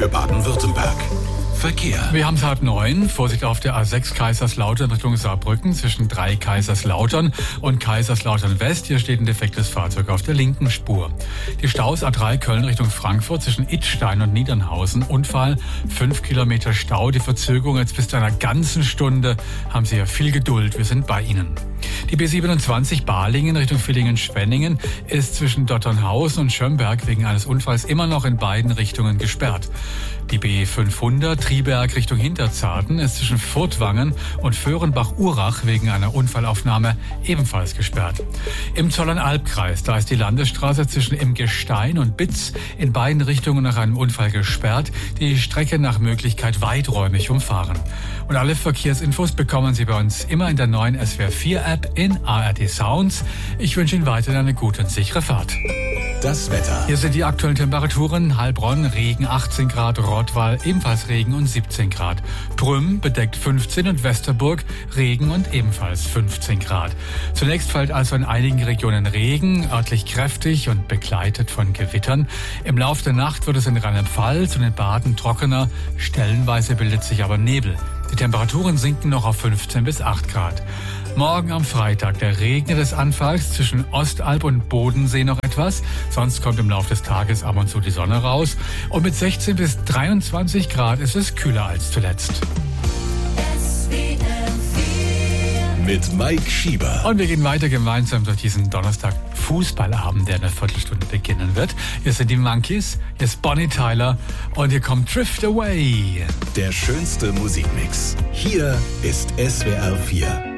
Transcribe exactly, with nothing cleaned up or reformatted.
für Baden-Württemberg. Verkehr. Wir haben es halb neun. Vorsicht auf der A sechs Kaiserslautern Richtung Saarbrücken zwischen drei Kaiserslautern und Kaiserslautern West. Hier steht ein defektes Fahrzeug auf der linken Spur. Die Staus A drei Köln Richtung Frankfurt zwischen Idstein und Niedernhausen. Unfall, fünf Kilometer Stau. Die Verzögerung jetzt bis zu einer ganzen Stunde. Haben Sie ja viel Geduld. Wir sind bei Ihnen. Die B siebenundzwanzig Balingen Richtung Villingen-Schwenningen ist zwischen Dotternhausen und Schömberg wegen eines Unfalls immer noch in beiden Richtungen gesperrt. Die B fünfhundert Triberg Richtung Hinterzarten ist zwischen Furtwangen und Föhrenbach-Urach wegen einer Unfallaufnahme ebenfalls gesperrt. Im Zollernalbkreis, da ist die Landesstraße zwischen Imgestein und Bitz in beiden Richtungen nach einem Unfall gesperrt, die Strecke nach Möglichkeit weiträumig umfahren. Und alle Verkehrsinfos bekommen Sie bei uns immer in der neuen S W R vier App in A R D Sounds. Ich wünsche Ihnen weiterhin eine gute und sichere Fahrt. Das Wetter. Hier sind die aktuellen Temperaturen. Heilbronn, Regen achtzehn Grad, Rottweil ebenfalls Regen und siebzehn Grad. Prüm bedeckt fünfzehn und Westerburg Regen und ebenfalls fünfzehn Grad. Zunächst fällt also in einigen Regionen Regen, örtlich kräftig und begleitet von Gewittern. Im Laufe der Nacht wird es in Rheinland-Pfalz und in Baden trockener, stellenweise bildet sich aber Nebel. Die Temperaturen sinken noch auf fünfzehn bis acht Grad. Morgen am Freitag, der regnet es anfangs zwischen Ostalb und Bodensee noch etwas. Sonst kommt im Laufe des Tages ab und zu die Sonne raus. Und mit sechzehn bis dreiundzwanzig Grad ist es kühler als zuletzt. Mit Mike Schieber. Und wir gehen weiter gemeinsam durch diesen Donnerstag Fußballabend, der in einer Viertelstunde beginnen wird. Hier sind die Monkeys, hier ist Bonnie Tyler und hier kommt Drift Away. Der schönste Musikmix. Hier ist S W R vier.